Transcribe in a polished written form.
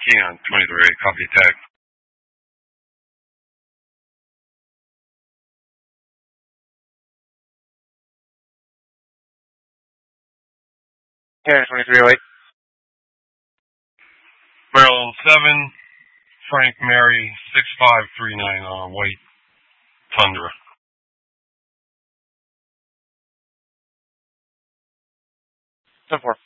Keon, 23, copy tag. Yeah, 2308. Maryland 7, Frank Mary 6539 on White Tundra. 10-4.